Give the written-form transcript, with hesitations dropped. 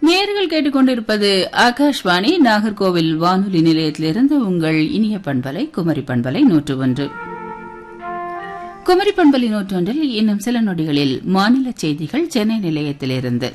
நேயர்கள் கேட்டுக்கொண்டிருப்பது ஆகாஷ்வாணி நாகர்கோவில் வானொலி நிலையத்திலிருந்து உங்கள் இனிய பண்பலை குமரி பண்பலை 101. குமரி பண்பலை 101 இன்னும் சில நொடிகளில் மாநில செய்திகள் சென்னை நிலையத்திலிருந்து.